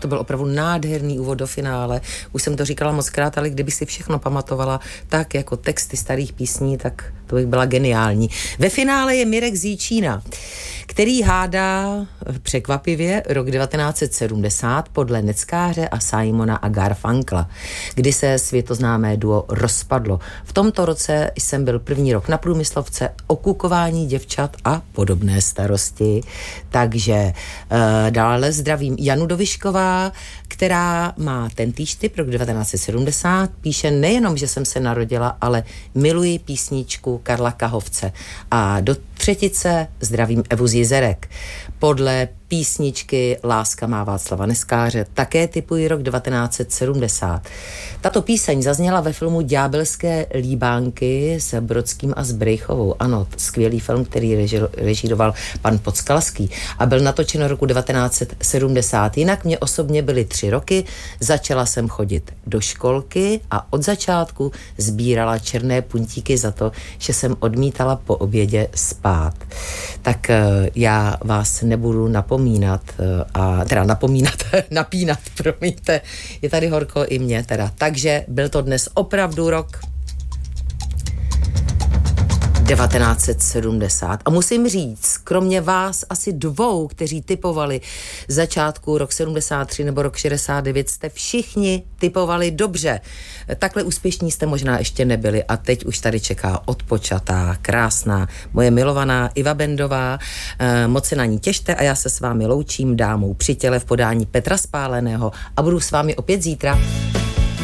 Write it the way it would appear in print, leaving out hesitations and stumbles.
to byl opravdu nádherný úvod do finále. Už jsem to říkala mockrát, ale kdyby si všechno pamatovala tak jako texty starých písní, tak to bych byla geniální. Ve finále je Mirek z Jičína, který hádá překvapivě rok 1970 podle Neckáře a Simona a Garfunkla, kdy se světoznámé duo rozpadlo. V tomto roce jsem byl první rok na Průmyslovce o kukování děvčat a podobné starosti. Takže dále zdravím Janu Dovišková, která má tentýž typ rok 1970. Píše nejenom, že jsem se narodila, ale miluji písničku Karla Kahovce. A do třetice zdravím Evu z Jizerek. Podle písničky Láska má Václava Neckáře také typuji rok 1970. Tato píseň zazněla ve filmu Ďábelské líbánky s Brodským a s Brejchovou. Ano, skvělý film, který režíroval pan Podskalský a byl natočen roku 1970. Jinak mě osobně byly 3 roky, začala jsem chodit do školky a od začátku sbírala černé puntíky za to, že jsem odmítala po obědě spát. Tak já vás nebudu napínat, promiňte, je tady horko i mě teda. Takže byl to dnes opravdu rok 1970. A musím říct, kromě vás asi 2, kteří typovali začátku rok 73 nebo rok 69, jste všichni typovali dobře. Takhle úspěšní jste možná ještě nebyli a teď už tady čeká odpočatá, krásná, moje milovaná Iva Bendová. Moc se na ní těšte a já se s vámi loučím dámou při těle v podání Petra Spáleného a budu s vámi opět zítra.